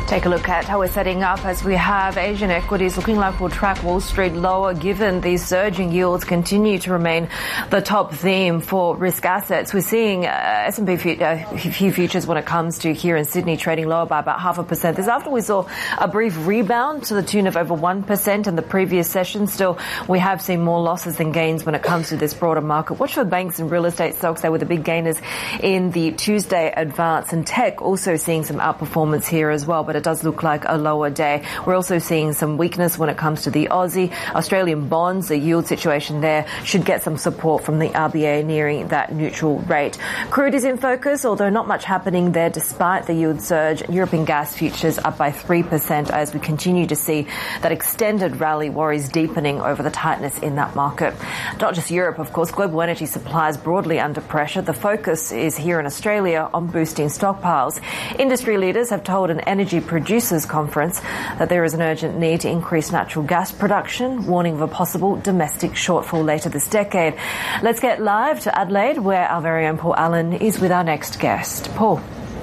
Take a look at how we're setting up as we have Asian equities looking like we'll track Wall Street lower given these surging yields continue to remain the top theme for risk assets. We're seeing S&P futures when it comes to here in Sydney trading lower by about 0.5%. This after we saw a brief rebound to the tune of over 1% in the previous session. Still, we have seen more losses than gains when it comes to this broader market. Watch for banks and real estate stocks. They were the big gainers in the Tuesday advance, and tech also seeing some outperformance here as well, but it does look like a lower day. We're also seeing some weakness when it comes to the Aussie. Australian bonds, the yield situation there should get some support from the RBA nearing that neutral rate. Crude is in focus, although not much happening there despite the yield surge. European gas futures up by 3% as we continue to see that extended rally worries deepening over the tightness in that market. Not just Europe, of course, global energy supplies broadly under pressure. The focus is here in Australia on boosting stockpiles. Industry leaders have told an energy producers conference that there is an urgent need to increase natural gas production, warning of a possible domestic shortfall later this decade. Let's get live to Adelaide, where our very own Paul Allen is with our next guest. Paul.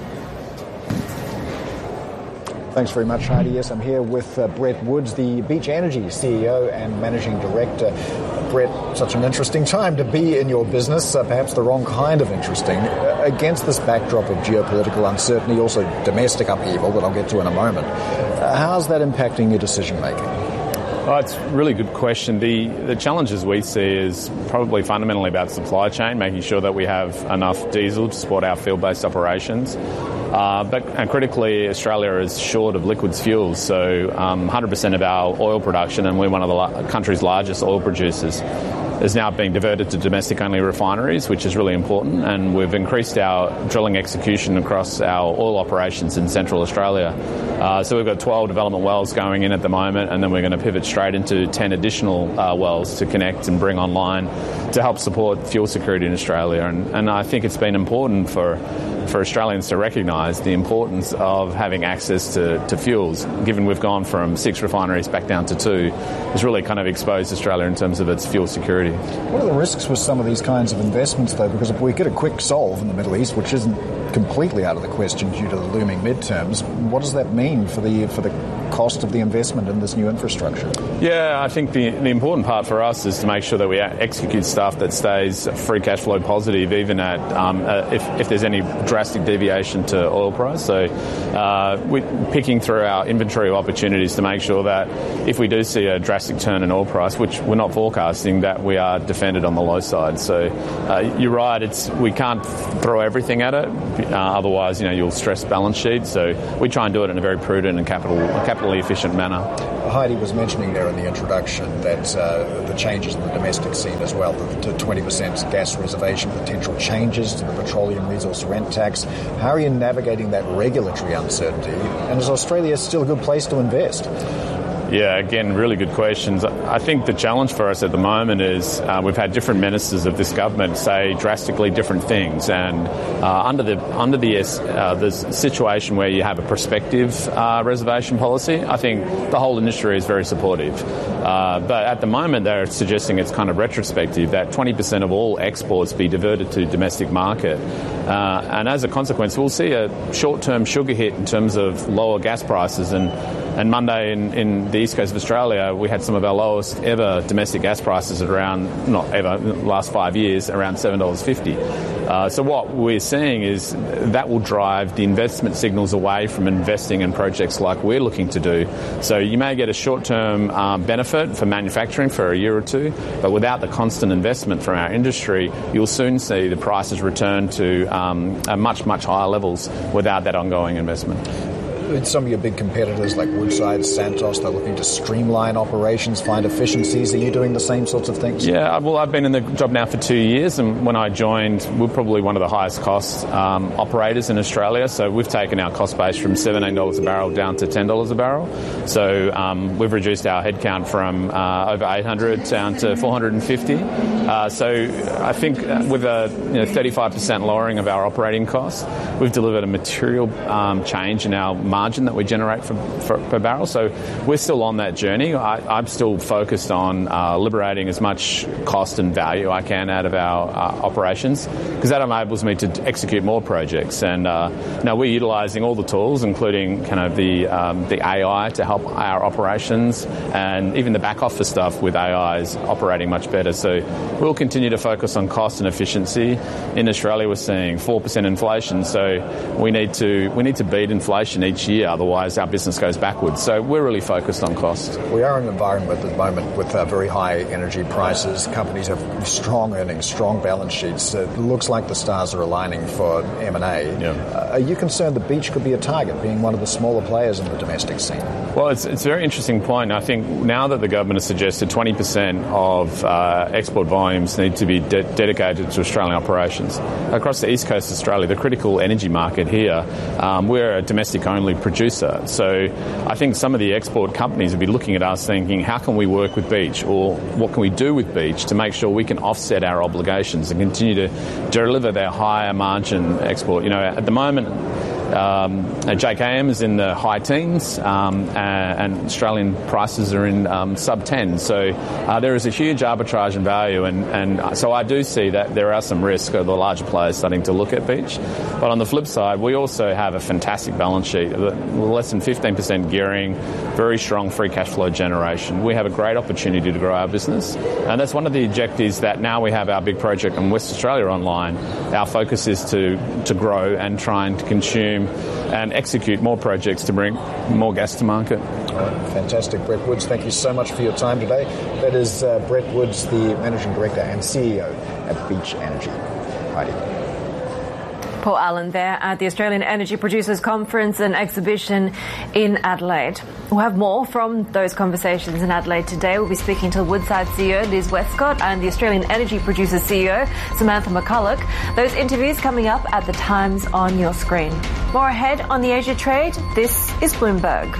Thanks very much, Heidi. Yes, I'm here with Brett Woods, the Beach Energy CEO and Managing Director. Brett, such an interesting time to be in your business, perhaps the wrong kind of interesting, against this backdrop of geopolitical uncertainty, also domestic upheaval that I'll get to in a moment. How's that impacting your decision-making? Oh, it's a really good question. The challenges we see is probably fundamentally about supply chain, making sure that we have enough diesel to support our field-based operations. But critically, Australia is short of liquids fuels, so 100% of our oil production, and we're one of the country's largest oil producers, is now being diverted to domestic-only refineries, which is really important, and we've increased our drilling execution across our oil operations in Central Australia. So we've got 12 development wells going in at the moment, and then we're going to pivot straight into 10 additional wells to connect and bring online to help support fuel security in Australia. And I think it's been important for Australians to recognise the importance of having access to fuels, given we've gone from 6 refineries back down to 2. It's really kind of exposed Australia in terms of its fuel security. What are the risks with some of these kinds of investments, though? Because if we get a quick solve in the Middle East, which isn't completely out of the question due to the looming midterms, what does that mean for the cost of the investment in this new infrastructure? Yeah, I think the important part for us is to make sure that we execute stuff that stays free cash flow positive, even at if there's any drastic deviation to oil price. So we're picking through our inventory of opportunities to make sure that if we do see a drastic turn in oil price, which we're not forecasting, that we are defended on the low side. So you're right, we can't throw everything at it. Otherwise, you'll stress balance sheet. So we try and do it in a very prudent and capitally efficient manner. Heidi was mentioning there in the introduction that the changes in the domestic scene as well, the 20% gas reservation, potential changes to the petroleum resource rent tax. How are you navigating that regulatory uncertainty? And is Australia still a good place to invest? Yeah, again, really good questions. I think the challenge for us at the moment is we've had different ministers of this government say drastically different things, and under the situation where you have a prospective reservation policy, I think the whole industry is very supportive. But at the moment, they're suggesting it's kind of retrospective, that 20% of all exports be diverted to domestic market. And as a consequence, we'll see a short-term sugar hit in terms of lower gas prices. And Monday in the east coast of Australia, we had some of our lowest ever domestic gas prices at around, not ever, last 5 years, around $7.50. So what we're seeing is that will drive the investment signals away from investing in projects like we're looking to do. So you may get a short-term benefit for manufacturing for a year or two, but without the constant investment from our industry, you'll soon see the prices return to much, much higher levels without that ongoing investment. Some of your big competitors like Woodside, Santos, they're looking to streamline operations, find efficiencies. Are you doing the same sorts of things? Yeah, well, I've been in the job now for 2 years, and when I joined, we're probably one of the highest cost operators in Australia. So we've taken our cost base from $17 a barrel down to $10 a barrel. So we've reduced our headcount from over 800 down to 450. So I think with a 35% lowering of our operating costs, we've delivered a material change in our margin margin that we generate per barrel. So we're still on that journey. I'm still focused on liberating as much cost and value I can out of our operations, because that enables me to execute more projects. And now we're utilising all the tools, including kind of the AI to help our operations, and even the back office stuff with AI is operating much better. So we'll continue to focus on cost and efficiency. In Australia, we're seeing 4% inflation, so we need to beat inflation each year, otherwise our business goes backwards. So we're really focused on cost. We are in an environment at the moment with very high energy prices. Companies have strong earnings, strong balance sheets. It looks like the stars are aligning for M&A. Yeah. Are you concerned the beach could be a target, being one of the smaller players in the domestic scene? Well, it's a very interesting point. I think now that the government has suggested 20% of export volumes need to be dedicated to Australian operations. Across the east coast of Australia, the critical energy market here, we're a domestic-only producer. So I think some of the export companies will be looking at us thinking, how can we work with Beach, or what can we do with Beach to make sure we can offset our obligations and continue to deliver their higher margin export? You know, at the moment, JKM is in the high teens, and Australian prices are in sub-10. So there is a huge arbitrage in value, and so I do see that there are some risks of the larger players starting to look at Beach. But on the flip side, we also have a fantastic balance sheet, less than 15% gearing, very strong free cash flow generation. We have a great opportunity to grow our business, and that's one of the objectives that now we have our big project in West Australia online. Our focus is to grow and try and consume and execute more projects to bring more gas to market. Fantastic. Brett Woods, thank you so much for your time today. That is Brett Woods, the Managing Director and CEO at Beach Energy. Heidi. Paul Allen there at the Australian Energy Producers Conference and Exhibition in Adelaide. We'll have more from those conversations in Adelaide today. We'll be speaking to Woodside CEO Liz Westcott and the Australian Energy Producers CEO Samantha McCulloch. Those interviews coming up at the times on your screen. More ahead on the Asia Trade. This is Bloomberg.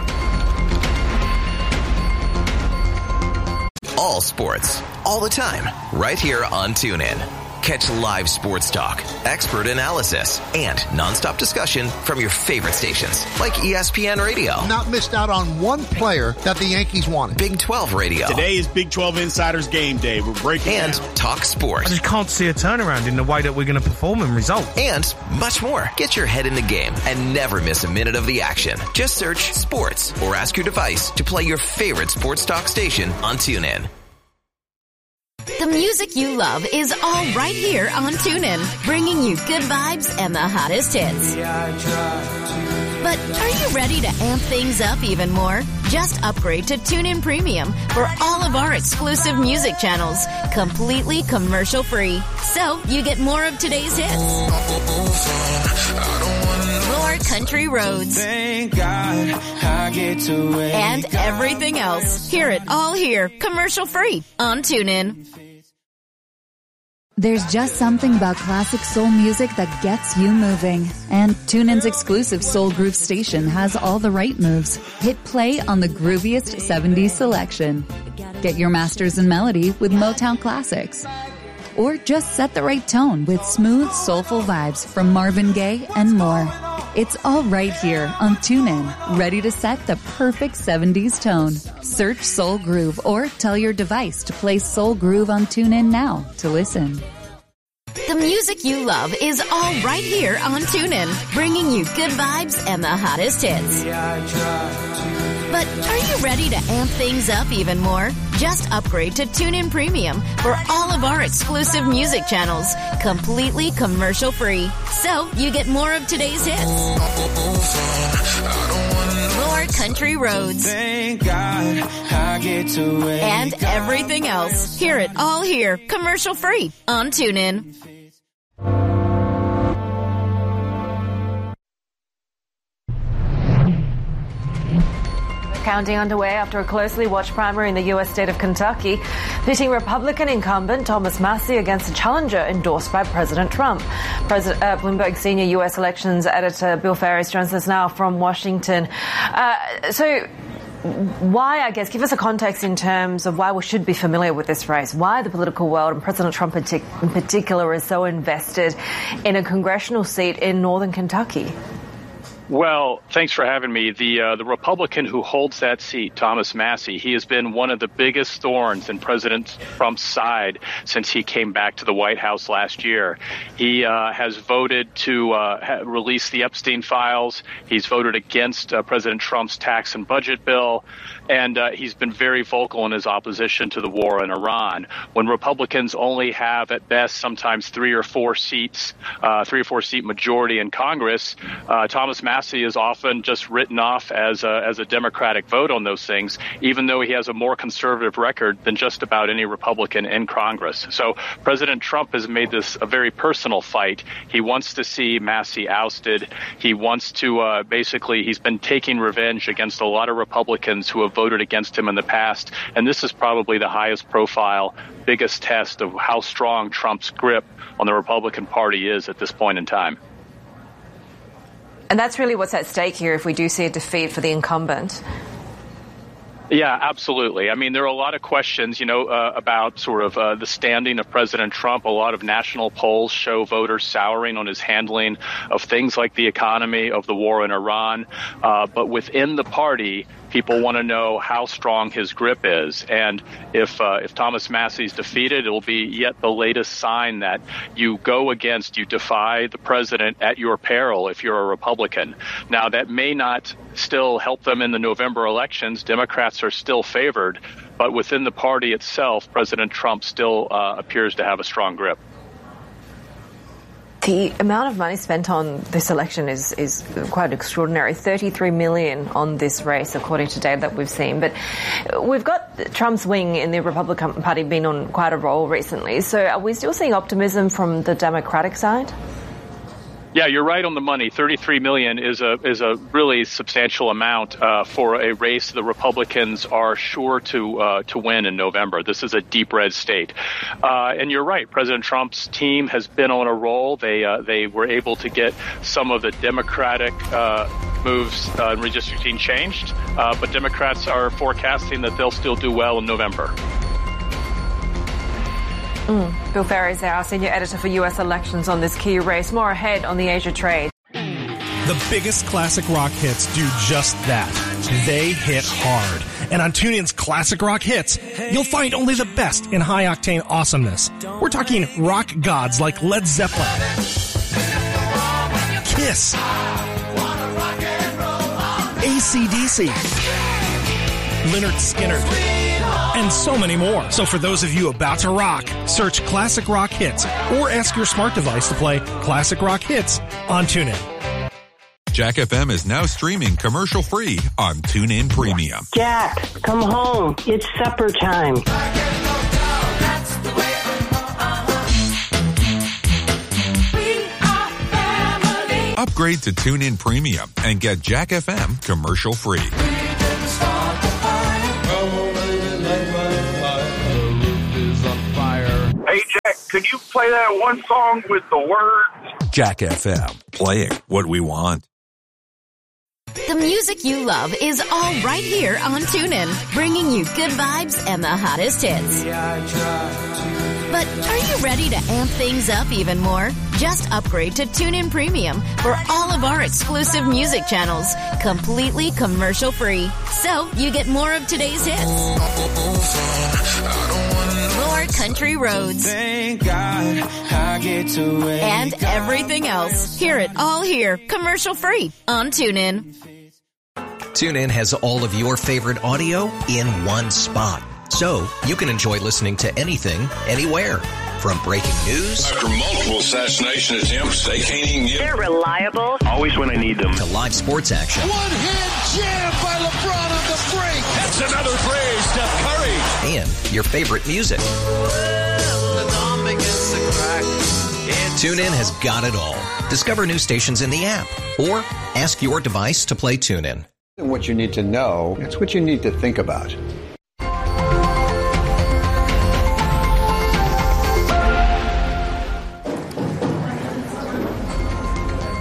All sports, all the time, right here on TuneIn. Catch live sports talk, expert analysis, and nonstop discussion from your favorite stations, like ESPN Radio. Not missed out on one player that the Yankees wanted. Big 12 Radio. Today is Big 12 Insiders Game Day. We're breaking and down. Talk Sport. I just can't see a turnaround in the way that we're going to perform and result. And much more. Get your head in the game and never miss a minute of the action. Just search Sports or ask your device to play your favorite sports talk station on TuneIn. The music you love is all right here on TuneIn, bringing you good vibes and the hottest hits. But are you ready to amp things up even more? Just upgrade to TuneIn Premium for all of our exclusive music channels, completely commercial-free. So you get more of today's hits, more country roads, thank God I get to wake and everything else. Hear it all here, commercial-free on TuneIn. There's just something about classic soul music that gets you moving. And TuneIn's exclusive Soul Groove station has all the right moves. Hit play on the grooviest 70s selection. Get your masters in melody with Motown classics. Or just set the right tone with smooth, soulful vibes from Marvin Gaye and more. It's all right here on TuneIn, ready to set the perfect 70s tone. Search Soul Groove or tell your device to play Soul Groove on TuneIn now to listen. The music you love is all right here on TuneIn, bringing you good vibes and the hottest hits. But are you ready to amp things up even more? Just upgrade to TuneIn Premium for all of our exclusive music channels, completely commercial-free. So you get more of today's hits, more country roads, thank God I get to wake and everything else. Hear it all here, commercial-free on TuneIn. Counting underway after a closely watched primary in the U.S. state of Kentucky, pitting Republican incumbent Thomas Massie against a challenger endorsed by President Trump. Bloomberg senior U.S. elections editor Bill Ferris joins us now from Washington. So why, I guess, give us a context in terms of why we should be familiar with this race, why the political world and President Trump in particular is so invested in a congressional seat in northern Kentucky. Well, thanks for having me. The Republican who holds that seat, Thomas Massie, he has been one of the biggest thorns in President Trump's side since he came back to the White House last year. He has voted to release the Epstein files. He's voted against President Trump's tax and budget bill. And he's been very vocal in his opposition to the war in Iran. When Republicans only have, at best, sometimes 3 or 4 seat majority in Congress, Thomas Massie is often just written off as a Democratic vote on those things, even though he has a more conservative record than just about any Republican in Congress. So President Trump has made this a very personal fight. He wants to see Massie ousted. He wants to he's been taking revenge against a lot of Republicans who have voted against him in the past. And this is probably the highest profile, biggest test of how strong Trump's grip on the Republican Party is at this point in time. And that's really what's at stake here if we do see a defeat for the incumbent. Yeah, absolutely. I mean, there are a lot of questions, about sort of the standing of President Trump. A lot of national polls show voters souring on his handling of things like the economy, of the war in Iran. But within the party, people want to know how strong his grip is. And if Thomas Massie's defeated, it will be yet the latest sign that you defy the president at your peril if you're a Republican. Now, that may not still help them in the November elections. Democrats are still favored. But within the party itself, President Trump still appears to have a strong grip. The amount of money spent on this election is quite extraordinary. $33 million on this race, according to data that we've seen. But we've got Trump's wing in the Republican Party been on quite a roll recently. So are we still seeing optimism from the Democratic side? Yeah, you're right on the money. $33 million is a really substantial amount for a race the Republicans are sure to win in November. This is a deep red state, and you're right. President Trump's team has been on a roll. They were able to get some of the Democratic moves in redistricting changed, but Democrats are forecasting that they'll still do well in November. Bill Ferry is our senior editor for U.S. elections on this key race. More ahead on the Asia trade. The biggest classic rock hits do just that. They hit hard. And on TuneIn's Classic Rock Hits, you'll find only the best in high-octane awesomeness. We're talking rock gods like Led Zeppelin, Kiss, AC/DC, Lynyrd Skynyrd, and so many more. So for those of you about to rock, search Classic Rock Hits or ask your smart device to play Classic Rock Hits on TuneIn. Jack FM is now streaming commercial-free on TuneIn Premium. Jack, come home. It's supper time. Upgrade to TuneIn Premium and get Jack FM commercial-free. Hey, Jack, could you play that one song with the words? Jack FM, playing what we want. The music you love is all right here on TuneIn, bringing you good vibes and the hottest hits. But are you ready to amp things up even more? Just upgrade to TuneIn Premium for all of our exclusive music channels, completely commercial-free. So you get more of today's hits, more country roads, Thank God I get to wake and everything else. Hear it all here, commercial-free on TuneIn. TuneIn has all of your favorite audio in one spot. So you can enjoy listening to anything, anywhere. From breaking news. After multiple assassination attempts, they can't even get... They're reliable. Always when I need them. To live sports action. One-hand jam by LeBron on the break. That's another three, Steph Curry. And your favorite music. TuneIn has got it all. Discover new stations in the app. Or ask your device to play TuneIn. What you need to know, it's what you need to think about. Hi,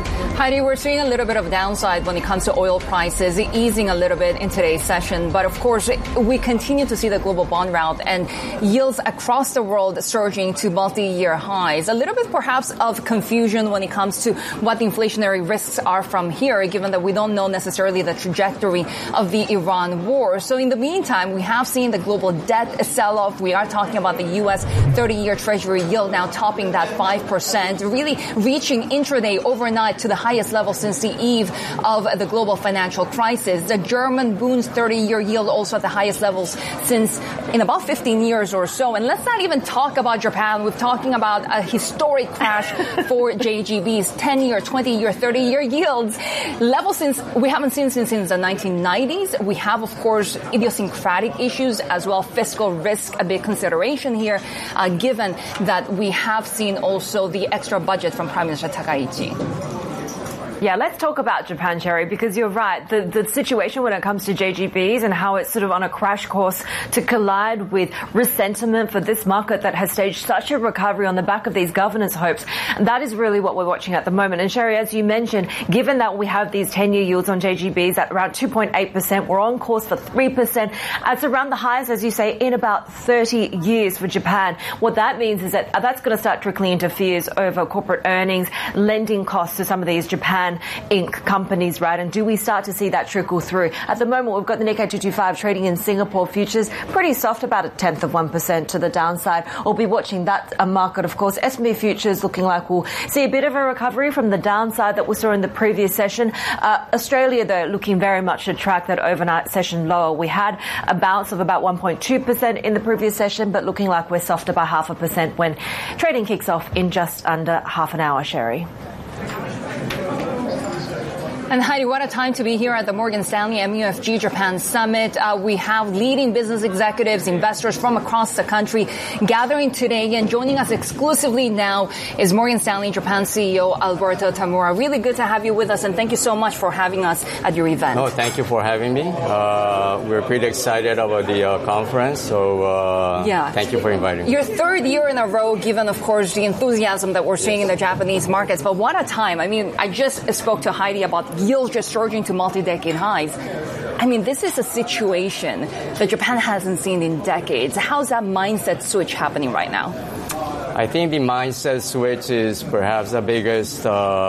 Heidi, we're seeing a little bit of downside when it comes to oil prices, easing a little bit in today's session. But of course, we continue to see the global bond rout and yields across the world surging to multi-year highs. A little bit perhaps of confusion when it comes to what the inflationary risks are from here, given that we don't know necessarily the trajectory of the Iran war. So in the meantime, we have seen the global debt sell-off. We are talking about the U.S. 30-year Treasury yield now topping that 5%, really reaching intraday overnight to the highest level since the eve of the global financial crisis. The German Bund's 30-year yield also at the highest levels since in about 15 years or so. And let's not even talk about Japan. We're talking about a historic crash for JGB's 10-year, 20-year, 30-year yields. Levels since we haven't seen since the 1990s. We have, of course, idiosyncratic issues as well, fiscal risk, a big consideration here, given that we have seen also the extra budget from Prime Minister Takaichi. Yeah, let's talk about Japan, Sherry, because you're right. The situation when it comes to JGBs and how it's sort of on a crash course to collide with risk sentiment for this market that has staged such a recovery on the back of these governance hopes. That is really what we're watching at the moment. And Sherry, as you mentioned, given that we have these 10-year yields on JGBs at around 2.8%, we're on course for 3%. It's around the highest, as you say, in about 30 years for Japan. What that means is that that's going to start trickling into fears over corporate earnings, lending costs to some of these Japan Inc. companies, right? And do we start to see that trickle through? At the moment, we've got the Nikkei 225 trading in Singapore futures pretty soft, about 1/10% to the downside. We'll be watching that market, of course. S&P futures looking like we'll see a bit of a recovery from the downside that we saw in the previous session. Australia, though, looking very much to track that overnight session lower. We had a bounce of about 1.2% in the previous session, but looking like we're softer by 0.5% when trading kicks off in just under half an hour, Sherry. And Heidi, what a time to be here at the Morgan Stanley MUFG Japan Summit. We have leading business executives, investors from across the country gathering today, and joining us exclusively now is Morgan Stanley Japan CEO Alberto Tamura. Really good to have you with us, and thank you so much for having us at your event. No, thank you for having me. We're pretty excited about the conference, so thank you for inviting me. Your third year in a row, given, of course, the enthusiasm that we're seeing in the Japanese markets. But what a time. I mean, I just spoke to Heidi about yields just surging to multi-decade highs. I mean, this is a situation that Japan hasn't seen in decades. How's that mindset switch happening right now? I think the mindset switch is perhaps the biggest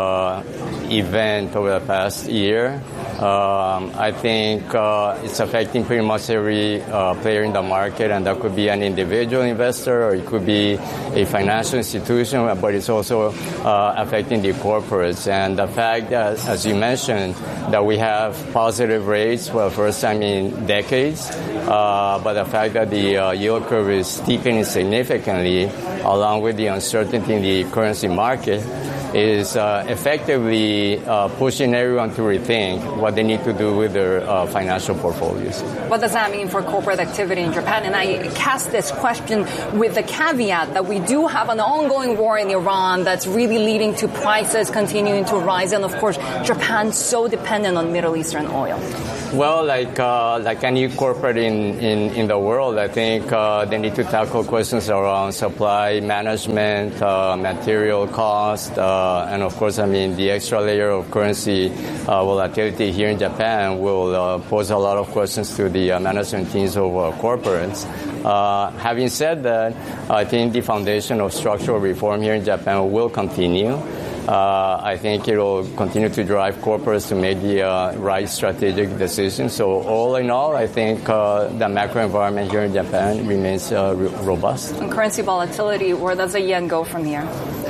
event over the past year. I think it's affecting pretty much every player in the market, and that could be an individual investor or it could be a financial institution, but it's also affecting the corporates. And the fact that, as you mentioned, that we have positive rates for the first time in decades, but the fact that the yield curve is steepening significantly, along with the uncertainty in the currency market, is effectively pushing everyone to rethink what they need to do with their financial portfolios. What does that mean for corporate activity in Japan? And I cast this question with the caveat that we do have an ongoing war in Iran that's really leading to prices continuing to rise. And, of course, Japan's so dependent on Middle Eastern oil. Well, like any corporate in the world, I think they need to tackle questions around supply management, material cost, and of course, I mean, the extra layer of currency volatility here in Japan will pose a lot of questions to the management teams of corporates. Having said that, I think the foundation of structural reform here in Japan will continue. I think it will continue to drive corporates to make the right strategic decisions. So all in all, I think the macro environment here in Japan remains robust. And currency volatility, where does the yen go from here?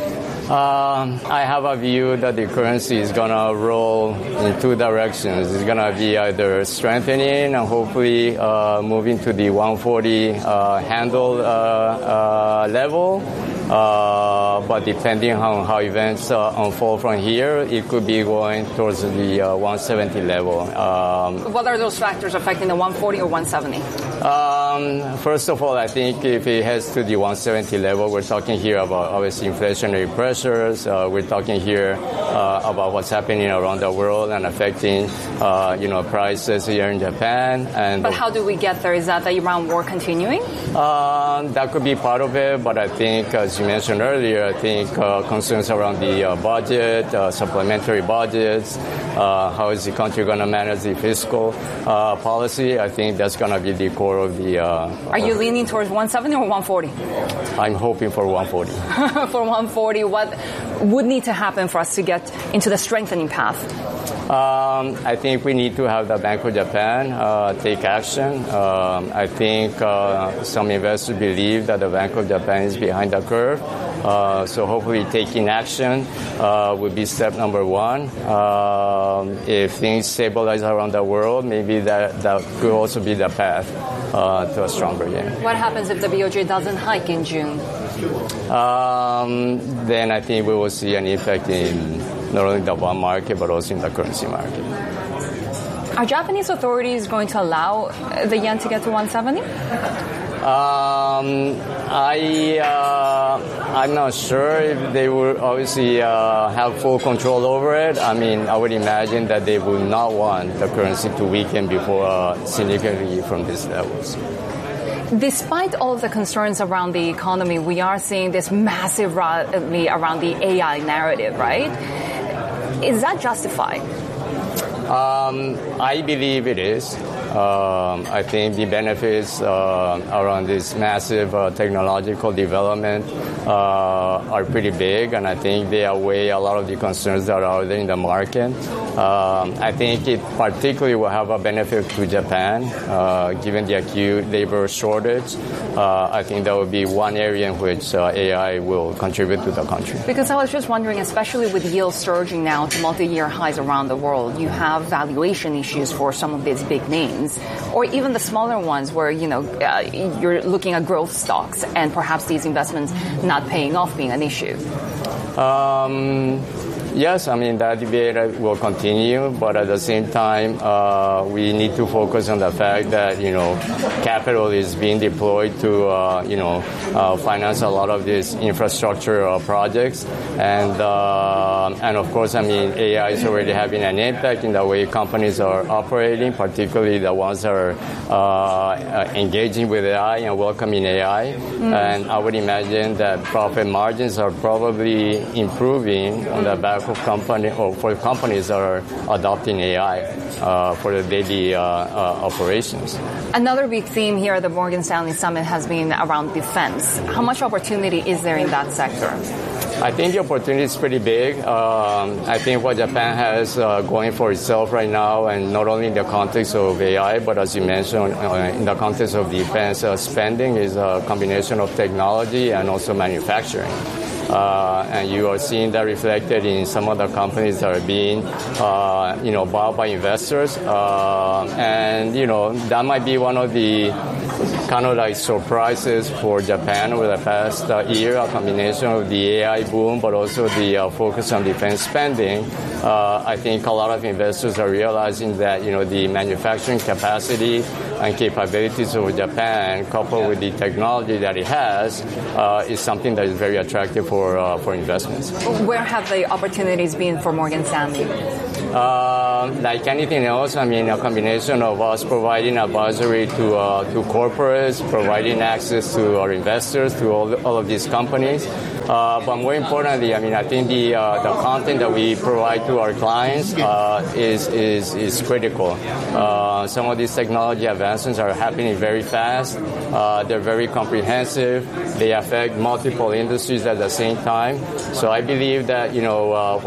I have a view that the currency is going to roll in two directions. It's going to be either strengthening and hopefully moving to the 140 handle level. But depending on how events unfold from here, it could be going towards the 170 level. What are those factors affecting the 140 or 170? First of all, I think if it heads to the 170 level, we're talking here about obviously inflationary pressures. We're talking here about what's happening around the world and affecting, prices here in Japan. But how do we get there? Is that the Iran war continuing? That could be part of it, but I think, as as you mentioned earlier, I think concerns around the budget, supplementary budgets, how is the country going to manage the fiscal policy, I think that's going to be the core of the... Are you leaning towards 170 or 140? I'm hoping for 140. For 140, what would need to happen for us to get into the strengthening path? I think we need to have the Bank of Japan take action. I think some investors believe that the Bank of Japan is behind the curve. So hopefully taking action would be step number one. If things stabilize around the world, maybe that could also be the path to a stronger yen. What happens if the BOJ doesn't hike in June? Then I think we will see an effect in not only the bond market, but also in the currency market. Are Japanese authorities going to allow the yen to get to 170? I'm not sure if they will obviously have full control over it. I mean, I would imagine that they would not want the currency to weaken before significantly from these levels. Despite all of the concerns around the economy, we are seeing this massive rally around the AI narrative, right? Is that justified? I believe it is. I think the benefits around this massive technological development are pretty big, and I think they outweigh a lot of the concerns that are there in the market. I think it particularly will have a benefit to Japan, given the acute labor shortage. I think that would be one area in which AI will contribute to the country. Because I was just wondering, especially with yields surging now to multi-year highs around the world, you have valuation issues for some of these big names, or even the smaller ones where, you're looking at growth stocks and perhaps these investments not paying off being an issue. Yes, I mean, that debate will continue, but at the same time, we need to focus on the fact that, capital is being deployed to, finance a lot of these infrastructure projects. And of course, I mean, AI is already having an impact in the way companies are operating, particularly the ones that are engaging with AI and welcoming AI. Mm-hmm. And I would imagine that profit margins are probably improving on the back of for companies that are adopting AI for the daily operations. Another big theme here at the Morgan Stanley Summit has been around defense. How much opportunity is there in that sector? I think the opportunity is pretty big. I think what Japan has going for itself right now, and not only in the context of AI, but as you mentioned, in the context of defense spending, is a combination of technology and also manufacturing. And you are seeing that reflected in some of the companies that are being, bought by investors. And, that might be one of the kind of like surprises for Japan over the past year, a combination of the AI boom, but also the focus on defense spending. I think a lot of investors are realizing that, the manufacturing capacity and capabilities of Japan, coupled with the technology that it has, is something that is very attractive for investments. Where have the opportunities been for Morgan Stanley? Like anything else, I mean, a combination of us providing advisory to corporates, providing access to our investors, to all of these companies. But more importantly, I mean, I think the content that we provide to our clients is critical. Some of these technology advancements are happening very fast. They're very comprehensive. They affect multiple industries at the same time. So I believe that,